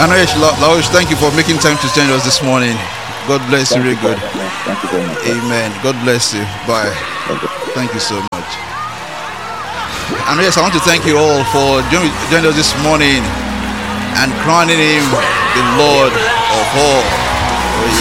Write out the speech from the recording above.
Anoyesh Laosh, thank you for making time to join us this morning. God bless you, really good. Thank you very much. Amen. God bless you. Bye. Thank you so much. And yes, I want to thank you all for joining us this morning and crowning him the Lord of all.